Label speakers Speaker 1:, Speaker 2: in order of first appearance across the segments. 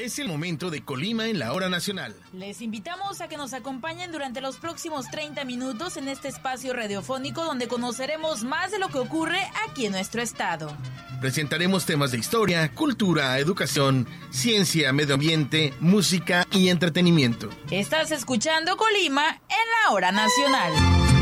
Speaker 1: Es el momento de Colima en la hora nacional.
Speaker 2: Les invitamos a que nos acompañen durante los próximos 30 minutos en este espacio radiofónico donde conoceremos más de lo que ocurre aquí en nuestro estado.
Speaker 1: Presentaremos temas de historia, cultura, educación, ciencia, medio ambiente, música y entretenimiento.
Speaker 2: Estás escuchando Colima en la hora nacional.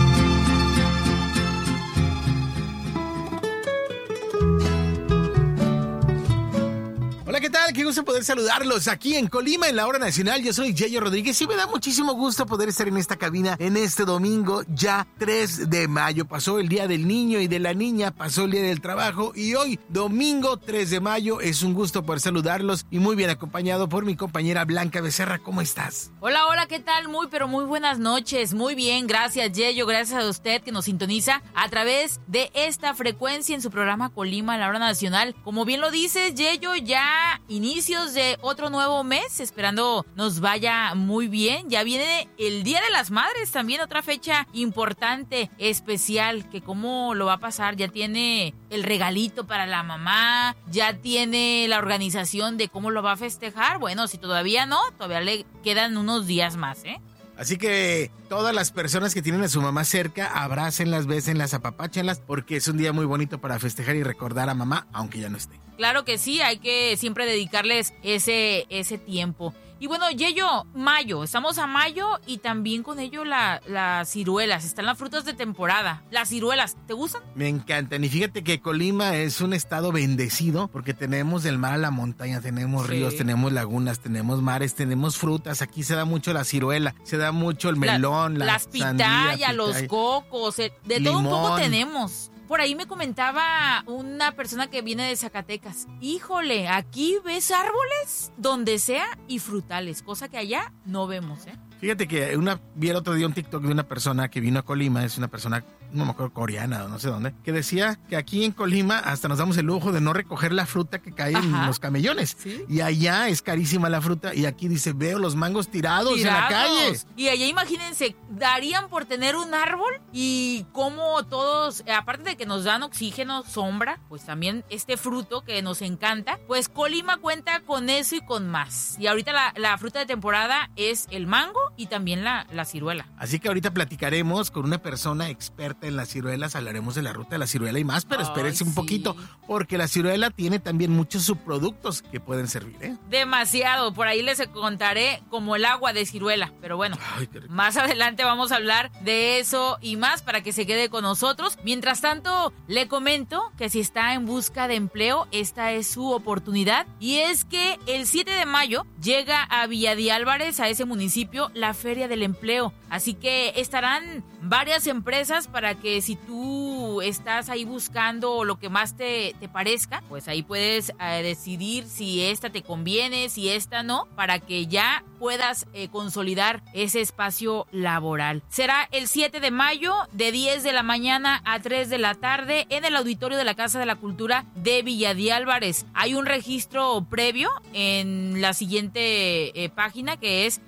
Speaker 1: Hola, ¿qué tal? Qué gusto poder saludarlos aquí en Colima, en la hora nacional. Yo soy Yayo Rodríguez y me da muchísimo gusto poder estar en esta cabina en este domingo, ya 3 de mayo. Pasó el Día del Niño y de la Niña, pasó el Día del Trabajo y hoy, domingo 3 de mayo, es un gusto poder saludarlos y muy bien acompañado por mi compañera Blanca Becerra. ¿Cómo estás?
Speaker 2: Hola, ¿qué tal? Muy buenas noches. Muy bien, gracias Yayo, gracias a usted que nos sintoniza a través de esta frecuencia en su programa Colima, en la hora nacional. Como bien lo dices, Yayo, ya inicios de otro nuevo mes, esperando nos vaya muy bien. Ya viene el Día de las Madres, también otra fecha importante, especial, que cómo lo va a pasar. Ya tiene el regalito para la mamá, ya tiene la organización de cómo lo va a festejar. Bueno, si todavía no, todavía le quedan unos días más, ¿eh?
Speaker 1: Así que todas las personas que tienen a su mamá cerca, abrácenlas, bésenlas, apapáchenlas, porque es un día muy bonito para festejar y recordar a mamá, aunque ya no esté.
Speaker 2: Claro que sí, hay que siempre dedicarles ese tiempo. Y bueno, Yayo, mayo, estamos a mayo y también con ello las ciruelas, están las frutas de temporada. Las ciruelas, ¿te gustan?
Speaker 1: Me encantan y fíjate que Colima es un estado bendecido porque tenemos del mar a la montaña, tenemos ríos, tenemos lagunas, tenemos mares, tenemos frutas. Aquí se da mucho la ciruela, se da mucho el melón,
Speaker 2: las pitayas, los cocos, de todo un poco tenemos. Por ahí me comentaba una persona que viene de Zacatecas. Híjole, aquí ves árboles donde sea y frutales, cosa que allá no vemos, ¿eh?
Speaker 1: Fíjate que vi el otro día un TikTok de una persona que vino a Colima, es una persona, no me acuerdo, coreana o no sé dónde, que decía que aquí en Colima hasta nos damos el lujo de no recoger la fruta que cae en los camellones. ¿Sí? Y allá es carísima la fruta y aquí dice, veo los mangos tirados en la calle.
Speaker 2: Y allá imagínense, darían por tener un árbol y como todos, aparte de que nos dan oxígeno, sombra, pues también este fruto que nos encanta, pues Colima cuenta con eso y con más. Y ahorita la fruta de temporada es el mango y también la ciruela.
Speaker 1: Así que ahorita platicaremos con una persona experta en las ciruelas, hablaremos de la ruta de la ciruela y más, pero espérense un poquito, porque la ciruela tiene también muchos subproductos que pueden servir, ¿eh?
Speaker 2: Demasiado, por ahí les contaré como el agua de ciruela, pero bueno, más adelante vamos a hablar de eso y más para que se quede con nosotros. Mientras tanto, le comento que si está en busca de empleo, esta es su oportunidad y es que el 7 de mayo llega a Villa de Álvarez, a ese municipio, la Feria del Empleo. Así que estarán varias empresas para que si tú estás ahí buscando lo que más te parezca, pues ahí puedes decidir si esta te conviene, si esta no, para que ya puedas consolidar ese espacio laboral. Será el 7 de mayo de 10 de la mañana a 3 de la tarde en el auditorio de la Casa de la Cultura de Villa de Álvarez. Hay un registro previo en la siguiente página que es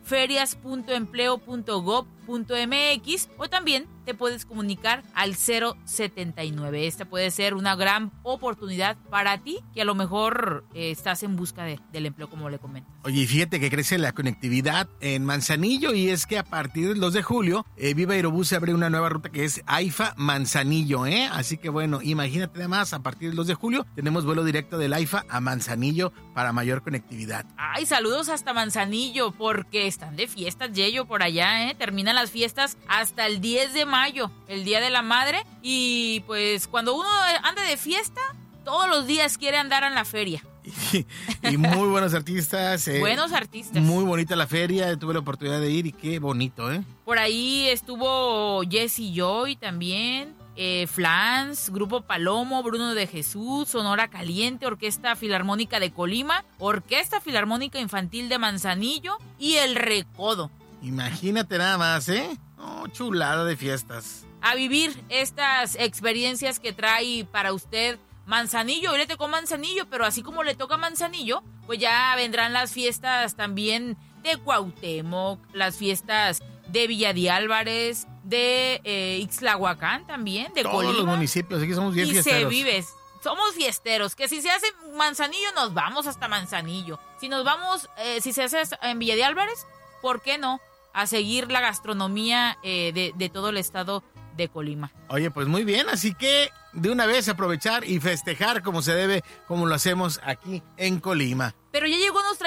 Speaker 2: ferias.empleo.gov.mx o también te puedes comunicar al 079. Esta puede ser una gran oportunidad para ti que a lo mejor estás en busca del empleo, como le comento.
Speaker 1: Oye, fíjate que crece la conectividad en Manzanillo y es que a partir del 2 de julio Viva Aerobús se abre una nueva ruta que es AIFA Manzanillo, ¿eh? Así que bueno, imagínate además, a partir del 2 de julio tenemos vuelo directo del AIFA a Manzanillo para mayor conectividad.
Speaker 2: Ay, saludos hasta Manzanillo porque están de fiestas, Yayo, por allá, ¿eh? Terminan las fiestas hasta el 10 de mayo, el Día de la Madre, y pues cuando uno anda de fiesta, todos los días quiere andar en la feria.
Speaker 1: Y muy buenos artistas.
Speaker 2: Buenos artistas.
Speaker 1: Muy bonita la feria, tuve la oportunidad de ir y qué bonito, ¿eh?
Speaker 2: Por ahí estuvo Jesse Joy también, Flans, Grupo Palomo, Bruno de Jesús, Sonora Caliente, Orquesta Filarmónica de Colima, Orquesta Filarmónica Infantil de Manzanillo y El Recodo.
Speaker 1: Imagínate nada más, ¿eh? Oh, chulada de fiestas.
Speaker 2: A vivir estas experiencias que trae para usted Manzanillo. Hoy le tocó Manzanillo, pero así como le toca Manzanillo, pues ya vendrán las fiestas también de Cuauhtémoc, las fiestas de Villa de Álvarez, de Ixtlahuacán también, de
Speaker 1: todos
Speaker 2: Colima.
Speaker 1: Todos los municipios, aquí somos bien fiesteros.
Speaker 2: Y se vive somos fiesteros, que si se hace en Manzanillo, nos vamos hasta Manzanillo. Si nos vamos, si se hace en Villa de Álvarez, ¿por qué no? A seguir la gastronomía de todo el estado de Colima.
Speaker 1: Oye, pues muy bien, así que de una vez aprovechar y festejar como se debe, como lo hacemos aquí en Colima.
Speaker 2: Pero ya llegó nuestra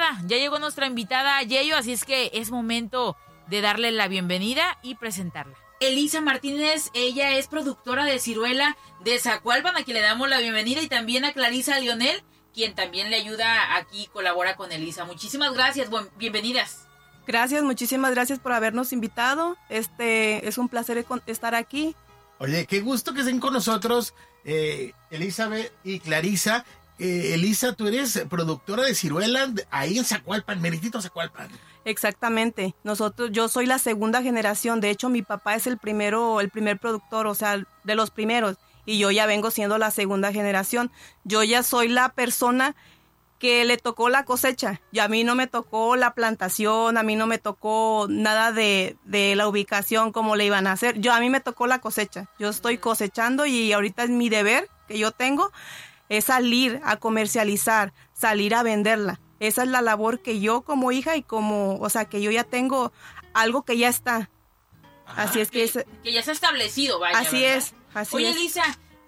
Speaker 2: invitada Yeyo, así es que es momento de darle la bienvenida y presentarla. Elisa Martínez, ella es productora de ciruela de Zacualpan, a quien le damos la bienvenida, y también a Clarisa Lionel, quien también le ayuda aquí, colabora con Elisa. Muchísimas gracias, bienvenidas.
Speaker 3: Gracias, muchísimas gracias por habernos invitado. Es un placer estar aquí.
Speaker 1: Oye, qué gusto que estén con nosotros, Elizabeth y Clarisa. Elisa, tú eres productora de ciruela ahí en Zacualpan, meritito Zacualpan.
Speaker 3: Exactamente. Yo soy la segunda generación. De hecho, mi papá es el primer productor, o sea, de los primeros. Y yo ya vengo siendo la segunda generación. Yo ya soy la persona que le tocó la cosecha. Y a mí no me tocó la plantación, a mí no me tocó nada de la ubicación, cómo le iban a hacer. A mí me tocó la cosecha. Yo estoy cosechando y ahorita es mi deber que yo tengo, es salir a comercializar, salir a venderla. Esa es la labor que yo como hija y que yo ya tengo algo que ya está.
Speaker 2: Ajá, así es que ya está establecido, vaya.
Speaker 3: Así
Speaker 2: ¿verdad?
Speaker 3: Es, así
Speaker 2: Oye,
Speaker 3: es.
Speaker 2: Elisa,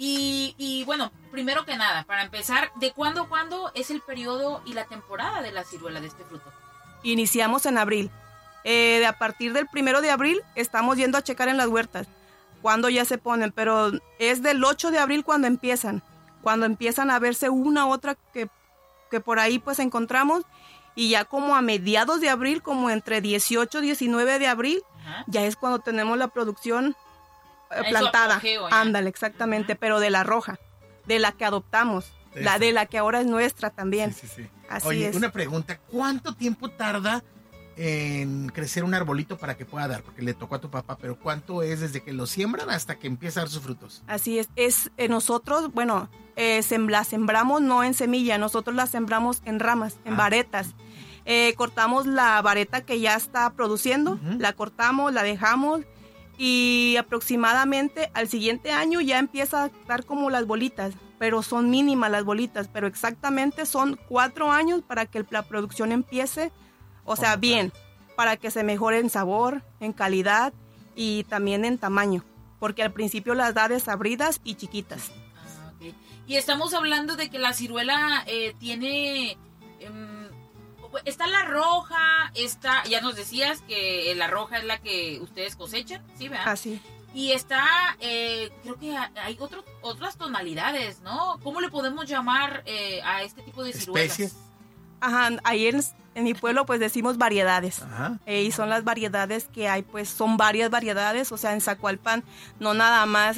Speaker 2: y bueno, primero que nada, para empezar, ¿de cuándo a cuándo es el periodo y la temporada de la ciruela, de este fruto?
Speaker 3: Iniciamos en abril. A partir del 1 de abril estamos yendo a checar en las huertas cuándo ya se ponen, pero es del 8 de abril cuando empiezan a verse una otra que por ahí pues encontramos, y ya como a mediados de abril, como entre 18 y 19 de abril, ajá, ya es cuando tenemos la producción plantada. Ándale, exactamente, ajá, pero de la roja, de la que adoptamos, de la que ahora es nuestra también.
Speaker 1: Sí.
Speaker 3: Así
Speaker 1: Oye,
Speaker 3: es.
Speaker 1: Una pregunta, ¿cuánto tiempo tarda en crecer un arbolito para que pueda dar? Porque le tocó a tu papá, pero ¿cuánto es desde que lo siembran hasta que empieza a dar sus frutos?
Speaker 3: Así es nosotros, bueno, la sembramos no en semilla, nosotros la sembramos en ramas, en varetas. Cortamos la vareta que ya está produciendo, uh-huh, la cortamos, la dejamos, y aproximadamente al siguiente año ya empieza a dar como las bolitas, pero son mínimas las bolitas, pero exactamente son 4 años para que la producción empiece, o sea, bien, para que se mejore en sabor, en calidad y también en tamaño, porque al principio las da desabridas y chiquitas.
Speaker 2: Okay. Y estamos hablando de que la ciruela tiene... está la roja, ya nos decías que la roja es la que ustedes cosechan, ¿sí, verdad?
Speaker 3: Así.
Speaker 2: Y está, creo que hay otras tonalidades, ¿no? ¿Cómo le podemos llamar a este tipo de ciruelas?
Speaker 1: ¿Especies?
Speaker 3: Ajá, ahí en mi pueblo pues decimos variedades.
Speaker 1: Ajá.
Speaker 3: Y son las variedades que hay, pues son varias variedades, o sea, en Zacualpan no nada más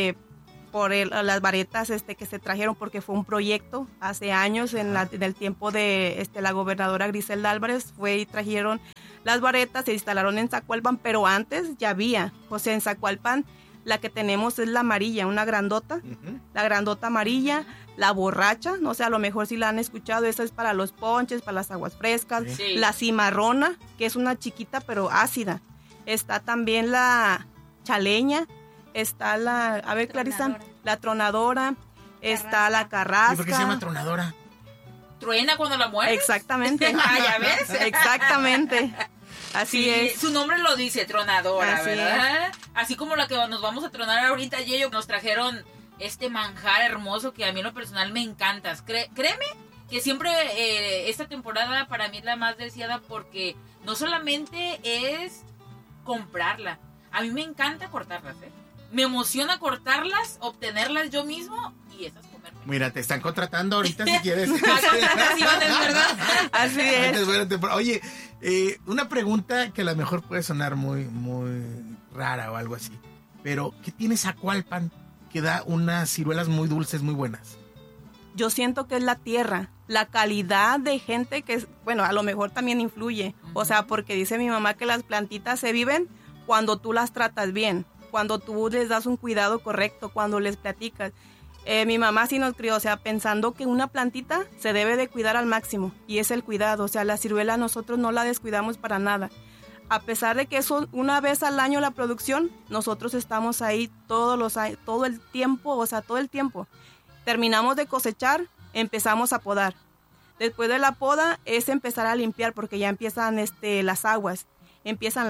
Speaker 3: por las varetas que se trajeron, porque fue un proyecto hace años, en el tiempo de la gobernadora Griselda Álvarez, y trajeron las varetas, se instalaron en Zacualpan, pero antes ya había, o sea, en Zacualpan la que tenemos es la amarilla, una grandota, uh-huh, la grandota amarilla, la borracha, no sé, a lo mejor si la han escuchado, esa es para los ponches, para las aguas frescas, sí. La cimarrona, que es una chiquita pero ácida, está también la chaleña, está a ver, Clarisa, la tronadora, está la carrasca.
Speaker 1: ¿Y por qué se llama tronadora?
Speaker 2: Truena cuando la mueres.
Speaker 3: Exactamente.
Speaker 2: ¿Ya ves?
Speaker 3: Exactamente. Así es.
Speaker 2: Su nombre lo dice, tronadora,
Speaker 3: así
Speaker 2: ¿verdad? Es. Así como la que nos vamos a tronar ahorita, Yeyo, nos trajeron este manjar hermoso que a mí en lo personal me encanta. Créeme que siempre esta temporada para mí es la más deseada, porque no solamente es comprarla, a mí me encanta cortarlas, Me emociona cortarlas, obtenerlas yo mismo y esas comerme.
Speaker 1: Mira, te están contratando ahorita si quieres.
Speaker 2: ¿Verdad?
Speaker 3: Así es.
Speaker 1: Oye, una pregunta que a lo mejor puede sonar muy, muy rara o algo así, pero ¿qué tiene Zacualpan que da unas ciruelas muy dulces, muy buenas?
Speaker 3: Yo siento que es la tierra, la calidad de gente que, bueno, a lo mejor también influye. O sea, porque dice mi mamá que las plantitas se viven cuando tú las tratas bien, cuando tú les das un cuidado correcto, cuando les platicas. Mi mamá sí nos crió, o sea, pensando que una plantita se debe de cuidar al máximo, y es el cuidado. O sea, la ciruela nosotros no la descuidamos para nada. A pesar de que eso una vez al año la producción, nosotros estamos ahí todo el tiempo, o sea, todo el tiempo. Terminamos de cosechar, empezamos a podar. Después de la poda es empezar a limpiar porque ya empiezan las aguas. Empieza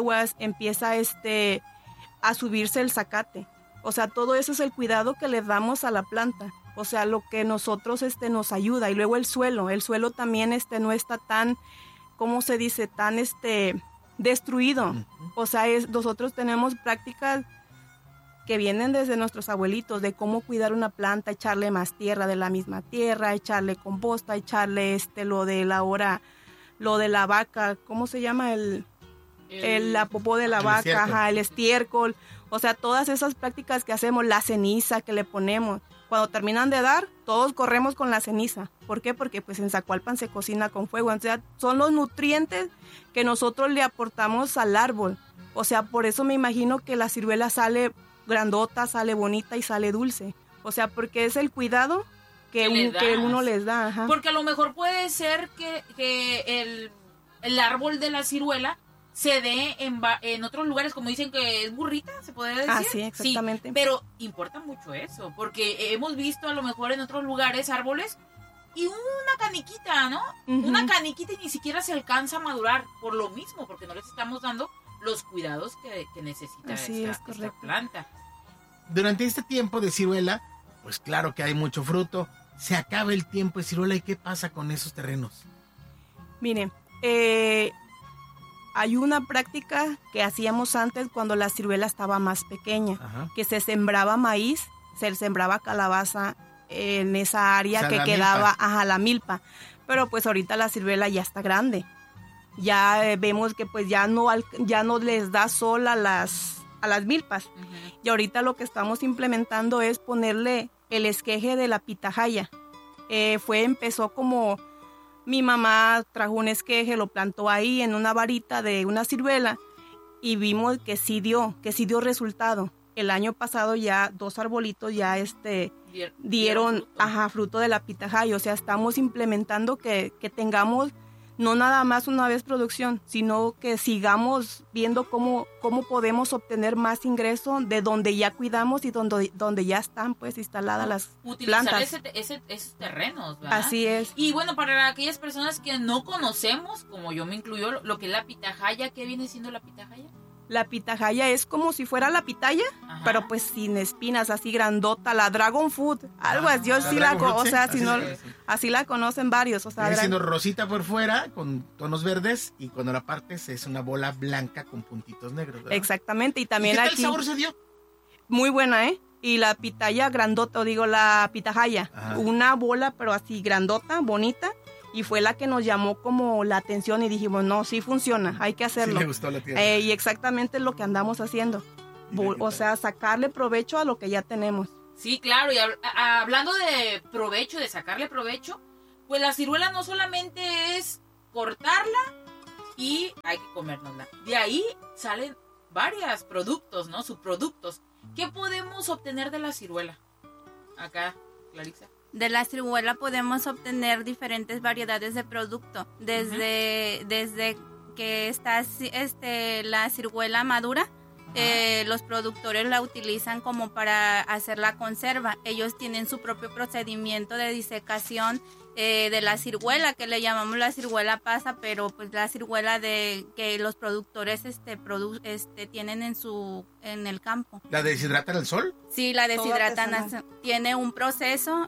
Speaker 3: a subirse el zacate. O sea, todo eso es el cuidado que le damos a la planta. O sea, lo que nosotros nos ayuda. Y luego el suelo también no está tan, ¿cómo se dice? Tan destruido. O sea, nosotros tenemos prácticas que vienen desde nuestros abuelitos de cómo cuidar una planta, echarle más tierra de la misma tierra, echarle composta, echarle lo de la vaca, ¿cómo se llama? La popó de la vaca, ajá, el estiércol. O sea, todas esas prácticas que hacemos, la ceniza que le ponemos. Cuando terminan de dar, todos corremos con la ceniza. ¿Por qué? Porque pues en Zacualpan se cocina con fuego. O sea, son los nutrientes que nosotros le aportamos al árbol. O sea, por eso me imagino que la ciruela sale grandota, sale bonita y sale dulce. O sea, porque es el cuidado que uno les da. Ajá.
Speaker 2: Porque a lo mejor puede ser que el árbol de la ciruela se dé en otros lugares, como dicen que es burrita, ¿se podría decir?
Speaker 3: Ah, sí, exactamente.
Speaker 2: Sí, pero importa mucho eso, porque hemos visto a lo mejor en otros lugares árboles y una caniquita, ¿no? Uh-huh. Una caniquita y ni siquiera se alcanza a madurar por lo mismo, porque no les estamos dando los cuidados que necesita esta planta.
Speaker 1: Durante este tiempo de ciruela, pues claro que hay mucho fruto, se acaba el tiempo de ciruela, ¿y qué pasa con esos terrenos?
Speaker 3: Miren, hay una práctica que hacíamos antes cuando la ciruela estaba más pequeña, ajá, que se sembraba maíz, se sembraba calabaza en esa área, o sea, que quedaba, ajá, la milpa. Pero pues ahorita la ciruela ya está grande. Ya vemos que pues ya no les da sol a las milpas. Uh-huh. Y ahorita lo que estamos implementando es ponerle el esqueje de la pitahaya. Empezó como mi mamá trajo un esqueje, lo plantó ahí en una varita de una ciruela y vimos que sí dio resultado. El año pasado ya 2 arbolitos ya dieron fruto. Ajá, fruto de la pitahaya. O sea, estamos implementando que tengamos no nada más una vez producción, sino que sigamos viendo cómo podemos obtener más ingreso de donde ya cuidamos y donde ya están pues instaladas las plantas.
Speaker 2: Utilizar esos terrenos, ¿verdad?
Speaker 3: Así es.
Speaker 2: Y bueno, para aquellas personas que no conocemos, como yo me incluyo, lo que es la pitahaya, ¿qué viene siendo la pitahaya?
Speaker 3: La pitahaya es como si fuera la pitaya, ajá, pero pues sin espinas, así grandota, la Dragon Fruit, algo así. Yo sí o sea, si no, así la conocen varios. O sea,
Speaker 1: viene siendo rosita por fuera, con tonos verdes, y cuando la partes es una bola blanca con puntitos negros, ¿verdad?
Speaker 3: Exactamente, y también
Speaker 1: ¿Y qué
Speaker 3: aquí...
Speaker 1: tal sabor se dio?
Speaker 3: Muy buena, ¿eh? Y la pitaya grandota, la pitahaya, ajá, una bola, pero así grandota, bonita. Y fue la que nos llamó como la atención y dijimos, no, sí funciona, hay que hacerlo.
Speaker 1: Sí le gustó la tierra.
Speaker 3: Y exactamente es lo que andamos haciendo. O sea, sacarle provecho a lo que ya tenemos.
Speaker 2: Sí, claro, y hablando de provecho, de sacarle provecho, pues la ciruela no solamente es cortarla y hay que comérnosla. De ahí salen varios productos, ¿no? Subproductos. ¿Qué podemos obtener de la ciruela? Acá, Clarisa.
Speaker 4: De la ciruela podemos obtener diferentes variedades de producto, desde que está la ciruela madura, los productores la utilizan como para hacer la conserva. Ellos tienen su propio procedimiento de disecación de la ciruela, que le llamamos la ciruela pasa, pero pues la ciruela que los productores tienen en el campo.
Speaker 1: ¿La deshidratan al sol?
Speaker 4: Sí, la deshidratan. Tiene un proceso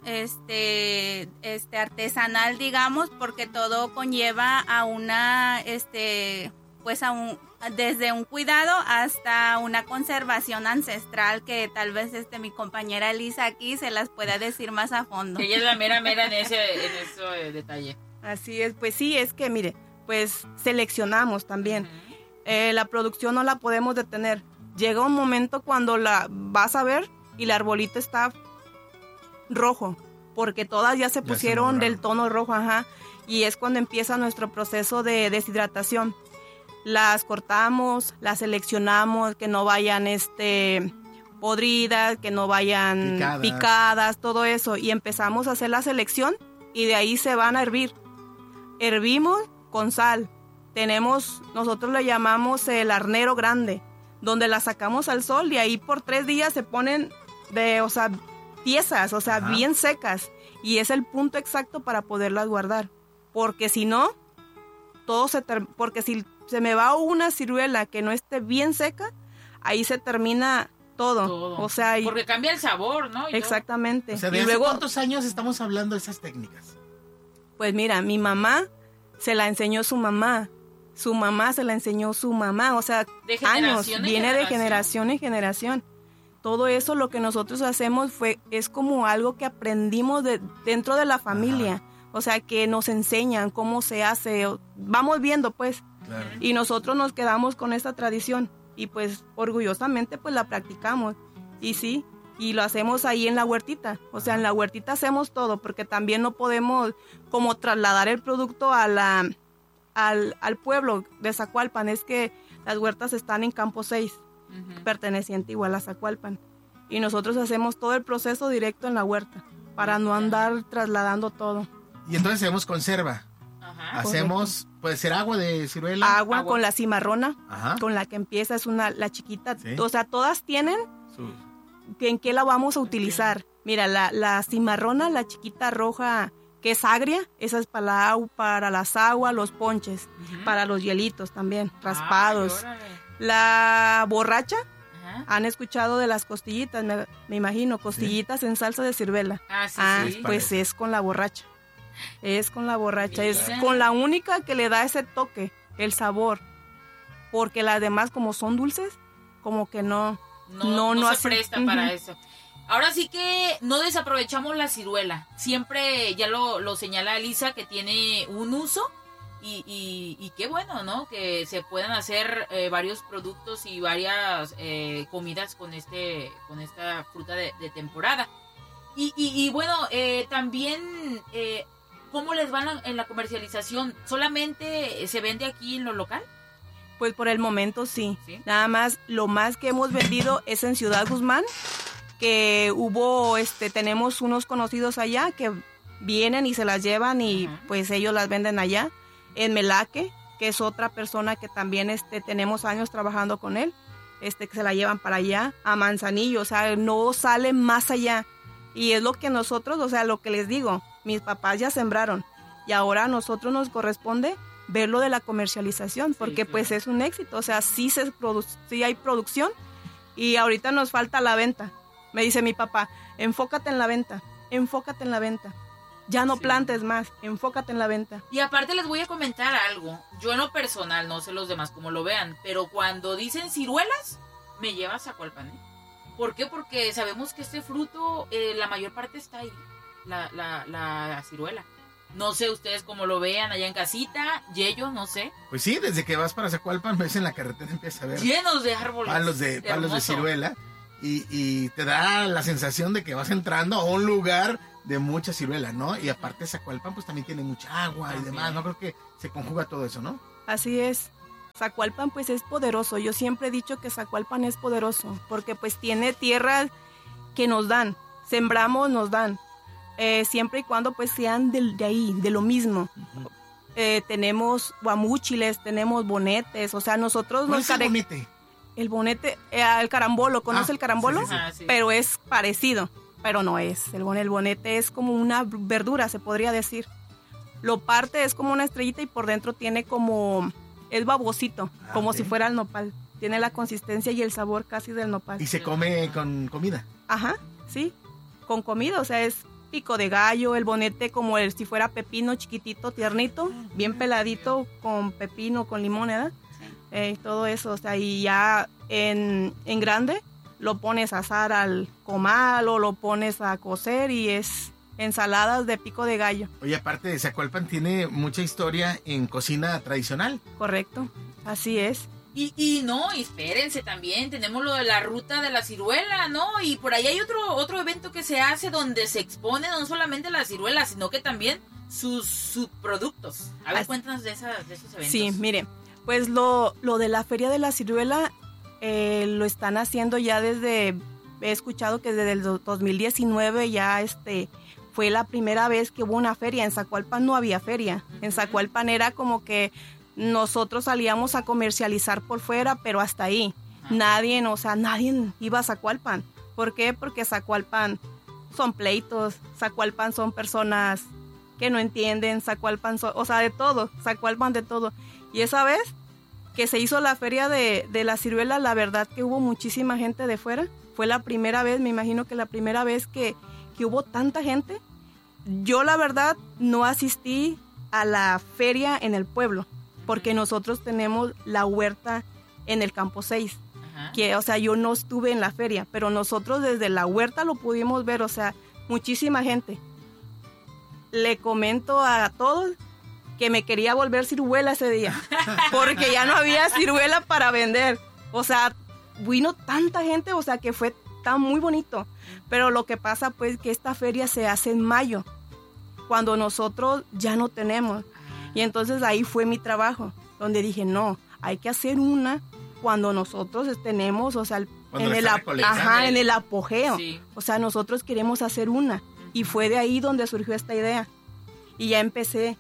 Speaker 4: artesanal, digamos, porque todo conlleva a una desde un cuidado hasta una conservación ancestral que tal vez mi compañera Elisa aquí se las pueda decir más a fondo.
Speaker 2: Ella es la mera en ese detalle.
Speaker 3: Así es, pues sí, es que mire, pues seleccionamos también. Uh-huh. La producción no la podemos detener. Llega un momento cuando la vas a ver y el arbolito está rojo, porque todas ya se pusieron del tono rojo, ajá, y es cuando empieza nuestro proceso de deshidratación. Las cortamos, las seleccionamos, que no vayan podridas, que no vayan picadas, todo eso. Y empezamos a hacer la selección y de ahí se van a hervir. Hervimos con sal. Nosotros le llamamos el arnero grande, donde la sacamos al sol y ahí por 3 días se ponen tiesas, o sea, bien secas. Y es el punto exacto para poderlas guardar. Porque si no, porque si se me va una ciruela que no esté bien seca, ahí se termina todo. O sea,
Speaker 2: porque cambia el sabor, ¿no?
Speaker 3: Exactamente.
Speaker 1: O sea, ¿de luego cuántos años estamos hablando de esas técnicas?
Speaker 3: Pues mira, mi mamá se la enseñó su mamá se la enseñó su mamá, o sea, años, viene de generación en generación. Todo eso lo que nosotros hacemos es como algo que aprendimos dentro de la familia. O sea, que nos enseñan cómo se hace, vamos viendo pues. Claro. Y nosotros nos quedamos con esta tradición y pues orgullosamente pues la practicamos. Y sí, y lo hacemos ahí en la huertita. O sea, en la huertita hacemos todo porque también no podemos como trasladar el producto al pueblo de Zacualpan. Es que las huertas están en Campo 6, perteneciente igual a Zacualpan. Y nosotros hacemos todo el proceso directo en la huerta para no andar trasladando todo.
Speaker 1: Y entonces hacemos conserva. Hacemos, puede ser agua de ciruela.
Speaker 3: Agua con la cimarrona, con la que empieza, es la chiquita. ¿Sí? O sea, todas tienen en qué la vamos a utilizar. Mira, la cimarrona, la chiquita roja, que es agria, esa es para las aguas, los ponches, para los hielitos también, raspados. La borracha, han escuchado de las costillitas, me imagino, costillitas en salsa de ciruela. Sí. Pues es con la borracha. Es con la borracha, bien. Es con la única que le da ese toque, el sabor. Porque las demás, como son dulces, como que no
Speaker 2: se presta para eso. Ahora sí que no desaprovechamos la ciruela. Siempre, ya lo señala Elisa, que tiene un uso. Y qué bueno, ¿no? Que se puedan hacer varios productos y varias comidas con esta fruta de temporada. Y bueno, también, ¿cómo les van en la comercialización? ¿Solamente se vende aquí en lo local?
Speaker 3: Pues por el momento sí. Nada más, lo más que hemos vendido es en Ciudad Guzmán, que tenemos unos conocidos allá que vienen y se las llevan y pues ellos las venden allá. En Melaque, que es otra persona que también tenemos años trabajando con él, que se la llevan para allá. A Manzanillo, o sea, no sale más allá. Y es lo que nosotros, o sea, lo que les digo, mis papás ya sembraron y ahora a nosotros nos corresponde ver lo de la comercialización, porque pues es un éxito, o sea, sí hay producción y ahorita nos falta la venta. Me dice mi papá, enfócate en la venta. Ya no plantes más, enfócate en la venta.
Speaker 2: Y aparte les voy a comentar algo, yo en lo personal, no sé los demás cómo lo vean, pero cuando dicen ciruelas, me lleva a Zacualpan, ¿eh? ¿Por qué? Porque sabemos que este fruto, la mayor parte está ahí, la ciruela. No sé ustedes cómo lo vean allá en casita, Yello, no sé.
Speaker 1: Pues sí, desde que vas para Zacualpan, ves en la carretera, empieza a ver
Speaker 2: llenos de árboles.
Speaker 1: Palos de ciruela. Y te da la sensación de que vas entrando a un lugar de mucha ciruela, ¿no? Y aparte Zacualpan pues también tiene mucha agua y demás, ¿no? Creo que se conjuga todo eso, ¿no?
Speaker 3: Así es. Zacualpan pues es poderoso. Yo siempre he dicho que Zacualpan es poderoso porque pues tiene tierras que nos dan. Sembramos, nos dan. Siempre y cuando pues sean de ahí, de lo mismo. Tenemos guamúchiles, tenemos bonetes, o sea, nosotros
Speaker 1: nos bonete?
Speaker 3: El bonete, el carambolo, ¿conoce el carambolo? Sí. Pero es parecido, pero no es. El bonete es como una verdura, se podría decir. Lo parte es como una estrellita y por dentro tiene es babosito, como si fuera el nopal. Tiene la consistencia y el sabor casi del nopal.
Speaker 1: ¿Y se come con comida?
Speaker 3: Ajá, sí, con comida, o sea, es pico de gallo, el bonete como si fuera pepino chiquitito, tiernito, bien peladito, con pepino, con limón, ¿verdad? Todo eso, o sea, y ya en grande lo pones a asar al comal o lo pones a cocer y es ensaladas de pico de gallo.
Speaker 1: Oye, aparte de Zacualpan tiene mucha historia en cocina tradicional.
Speaker 3: Correcto, así es.
Speaker 2: Y no, espérense también, tenemos lo de la ruta de la ciruela, ¿no? Y por ahí hay otro evento que se hace donde se expone no solamente la ciruela, sino que también sus subproductos. A ver, cuéntanos de esos eventos.
Speaker 3: Sí, mire, pues lo de la Feria de la Ciruela lo están haciendo ya he escuchado que desde el 2019 ya fue la primera vez que hubo una feria. En Zacualpan no había feria. En Zacualpan era como que nosotros salíamos a comercializar por fuera, pero hasta ahí. Nadie iba a Zacualpan. ¿Por qué? Porque Zacualpan son pleitos, Zacualpan son personas que no entienden, Zacualpan son, o sea, de todo, Zacualpan de todo. Y esa vez que se hizo la feria de la ciruela, la verdad que hubo muchísima gente de fuera. Fue la primera vez, me imagino que la primera vez que hubo tanta gente. Yo la verdad no asistí a la feria en el pueblo, porque nosotros tenemos la huerta en el campo 6. Que, o sea, yo no estuve en la feria, pero nosotros desde la huerta lo pudimos ver, o sea, muchísima gente. Le comento a todos que me quería volver ciruela ese día, porque ya no había ciruela para vender. O sea, vino tanta gente, o sea, que fue tan muy bonito. Pero lo que pasa, pues, que esta feria se hace en mayo, cuando nosotros ya no tenemos. Y entonces ahí fue mi trabajo, donde dije, no, hay que hacer una cuando nosotros tenemos, o sea, en el apogeo. Sí. O sea, nosotros queremos hacer una. Y fue de ahí donde surgió esta idea. Y ya empecé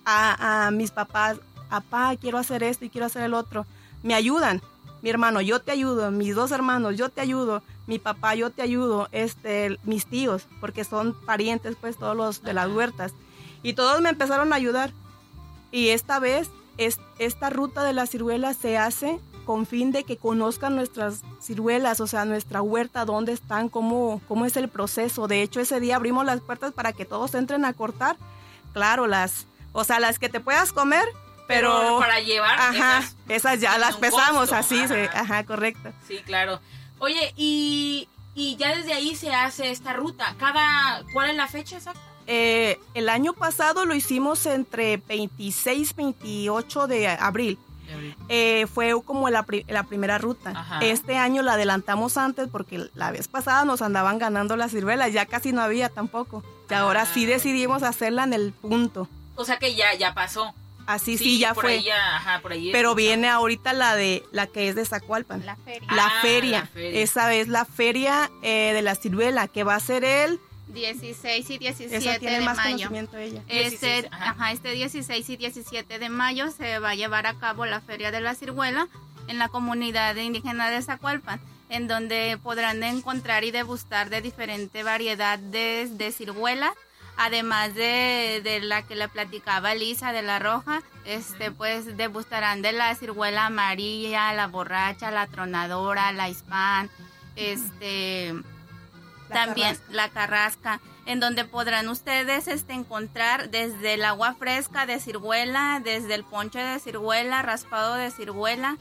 Speaker 3: a mis papás, papá, quiero hacer esto y quiero hacer el otro. Me ayudan. Mi hermano, yo te ayudo. Mis 2 hermanos, yo te ayudo. Mi papá, yo te ayudo. Mis tíos, porque son parientes, pues, todos los de las huertas. Y todos me empezaron a ayudar. Y esta vez, esta ruta de la ciruela se hace con fin de que conozcan nuestras ciruelas, o sea, nuestra huerta, dónde están, cómo es el proceso. De hecho, ese día abrimos las puertas para que todos entren a cortar. Claro, las que te puedas comer, pero
Speaker 2: para llevar,
Speaker 3: esas ya las pesamos, costo. Así, correcto.
Speaker 2: Sí, claro. Oye, y ya desde ahí se hace esta ruta. ¿Cuál es la fecha exacta?
Speaker 3: El año pasado lo hicimos entre 26 y 28 de abril. Fue como la primera ruta. Ajá. Este año la adelantamos antes porque la vez pasada nos andaban ganando las ciruelas, ya casi no había tampoco. Y ahora sí decidimos hacerla en el punto.
Speaker 2: O sea que ya pasó.
Speaker 3: Así sí ya fue.
Speaker 2: Por ahí
Speaker 3: pero viene ahorita la que es de Zacualpan.
Speaker 4: La feria.
Speaker 3: La feria. Esa es la feria de la ciruela, que va a ser el
Speaker 4: 16 y 17
Speaker 3: Esa tiene
Speaker 4: de
Speaker 3: más
Speaker 4: mayo.
Speaker 3: Conocimiento ella.
Speaker 4: Este 16 y 17 de mayo se va a llevar a cabo la Feria de la Ciruela en la comunidad indígena de Zacualpan, en donde podrán encontrar y degustar de diferente variedad de ciruelas, además de la que le platicaba Lisa, de la roja. Pues degustarán de la ciruela amarilla, la borracha, la tronadora, la hispán, también la carrasca, en donde podrán ustedes encontrar desde el agua fresca de ciruela, desde el ponche de ciruela, raspado de ciruela,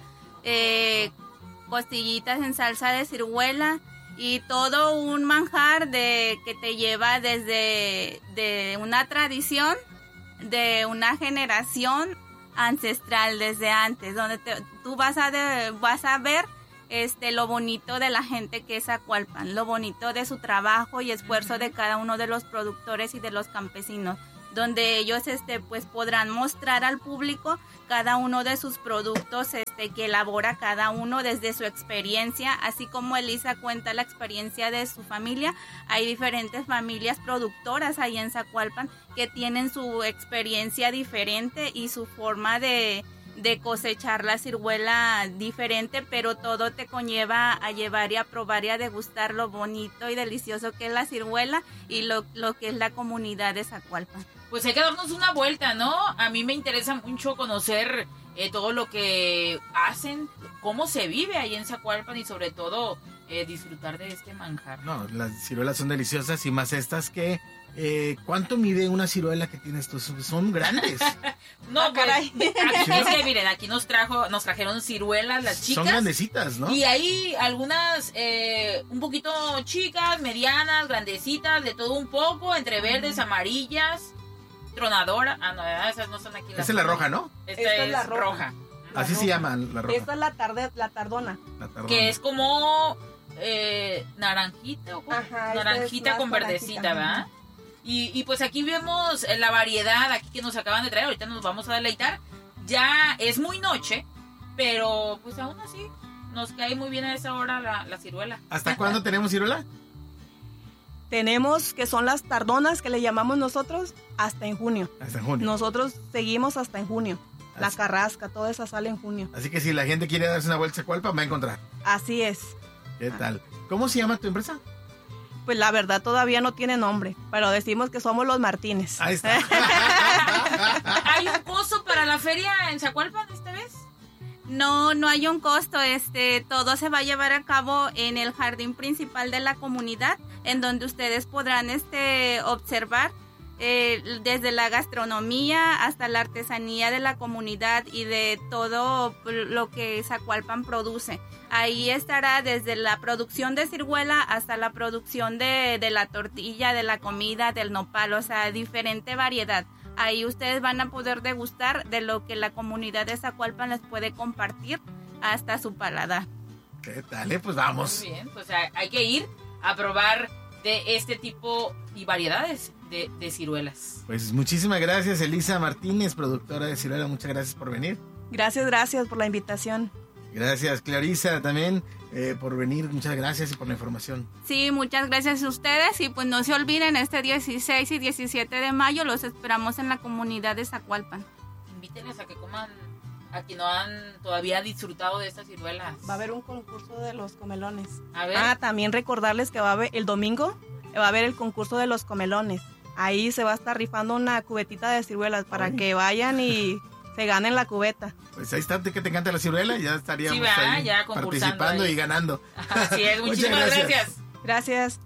Speaker 4: costillitas en salsa de ciruela y todo un manjar que te lleva desde de una tradición, de una generación ancestral desde antes, donde tú vas a ver lo bonito de la gente que es Zacualpan, lo bonito de su trabajo y esfuerzo de cada uno de los productores y de los campesinos, donde ellos pues podrán mostrar al público cada uno de sus productos que elabora cada uno desde su experiencia, así como Elisa cuenta la experiencia de su familia. Hay diferentes familias productoras ahí en Zacualpan que tienen su experiencia diferente y su forma de cosechar la ciruela diferente, pero todo te conlleva a llevar y a probar y a degustar lo bonito y delicioso que es la ciruela y lo que es la comunidad de Zacualpan.
Speaker 2: Pues hay que darnos una vuelta, ¿no? A mí me interesa mucho conocer todo lo que hacen, cómo se vive ahí en Zacualpan y sobre todo disfrutar de este manjar.
Speaker 1: No, las ciruelas son deliciosas y más estas que... ¿cuánto mide una ciruela que tienes tú? Son grandes.
Speaker 2: No, caray. Aquí, miren, aquí nos trajeron ciruelas las chicas.
Speaker 1: Son grandecitas, ¿no?
Speaker 2: Y hay algunas un poquito chicas, medianas, grandecitas, de todo un poco, entre verdes, amarillas, tronadora. Ah, no, esas no son aquí.
Speaker 1: Esa es la roja, ¿no?
Speaker 2: Esta es la roja.
Speaker 1: Así se llama la roja.
Speaker 3: Esta es la tardona.
Speaker 2: Que es como naranjita, naranjita con verdecita, ¿verdad? Y pues aquí vemos la variedad aquí que nos acaban de traer. Ahorita nos vamos a deleitar. Ya es muy noche, pero pues aún así nos cae muy bien a esa hora la ciruela.
Speaker 1: ¿Hasta cuándo tenemos ciruela?
Speaker 3: Tenemos, que son las tardonas que le llamamos nosotros, hasta en junio.
Speaker 1: Hasta en junio.
Speaker 3: Nosotros seguimos hasta en junio. La carrasca, toda esa sale en junio.
Speaker 1: Así que si la gente quiere darse una vuelta a Zacualpan, va a encontrar.
Speaker 3: Así es.
Speaker 1: ¿Qué tal? ¿Cómo se llama tu empresa?
Speaker 3: Pues la verdad todavía no tiene nombre, pero decimos que somos los Martínez.
Speaker 1: Ahí está.
Speaker 2: ¿Hay un costo para la feria en Zacualpan esta vez?
Speaker 4: No hay un costo, todo se va a llevar a cabo en el jardín principal de la comunidad, en donde ustedes podrán observar desde la gastronomía hasta la artesanía de la comunidad y de todo lo que Zacualpan produce. Ahí estará desde la producción de ciruela hasta la producción de la tortilla, de la comida, del nopal, o sea, diferente variedad. Ahí ustedes van a poder degustar de lo que la comunidad de Zacualpan les puede compartir hasta su paladar.
Speaker 1: ¿Qué tal? Pues vamos.
Speaker 2: Muy bien, pues hay que ir a probar de este tipo y variedades de ciruelas.
Speaker 1: Pues muchísimas gracias, Elisa Martínez, productora de ciruela. Muchas gracias por venir.
Speaker 3: Gracias por la invitación.
Speaker 1: Gracias, Clarisa, también por venir. Muchas gracias y por la información.
Speaker 4: Sí, muchas gracias a ustedes y pues no se olviden, este 16 y 17 de mayo los esperamos en la comunidad de Zacualpan.
Speaker 2: Invítenles a que coman, a quien no han todavía disfrutado de estas ciruelas.
Speaker 3: Va a haber un concurso de los comelones.
Speaker 2: A ver.
Speaker 3: También recordarles que va a haber el domingo, va a haber el concurso de los comelones. Ahí se va a estar rifando una cubetita de ciruelas para que vayan y se ganen la cubeta.
Speaker 1: Pues ahí está, que te encanta la ciruela, ya estaríamos ahí
Speaker 2: ya
Speaker 1: participando
Speaker 2: ahí.
Speaker 1: Y ganando.
Speaker 2: Así es, muchísimas gracias.
Speaker 3: Gracias.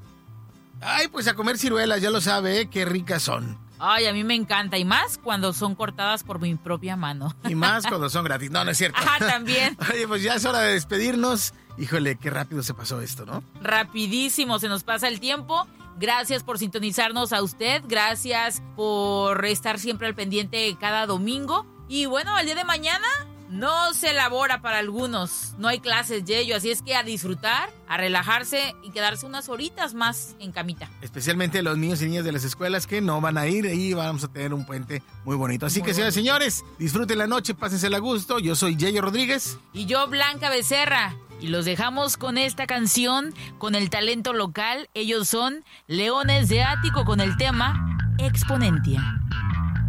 Speaker 1: Ay, pues a comer ciruelas, ya lo sabe, qué ricas son.
Speaker 2: Ay, a mí me encanta, y más cuando son cortadas por mi propia mano.
Speaker 1: Y más cuando son gratis. No es cierto.
Speaker 2: También.
Speaker 1: Oye, pues ya es hora de despedirnos. Híjole, qué rápido se pasó esto, ¿no?
Speaker 2: Rapidísimo, se nos pasa el tiempo. Gracias por sintonizarnos a usted, gracias por estar siempre al pendiente cada domingo. Y bueno, el día de mañana no se elabora para algunos, no hay clases, Yeyo, así es que a disfrutar, a relajarse y quedarse unas horitas más en camita.
Speaker 1: Especialmente los niños y niñas de las escuelas que no van a ir y vamos a tener un puente muy bonito. Así que, señores, señores, disfruten la noche, pásensela a gusto. Yo soy Yeyo Rodríguez.
Speaker 2: Y yo, Blanca Becerra. Y los dejamos con esta canción, con el talento local. Ellos son Leones de Ático con el tema Exponentia.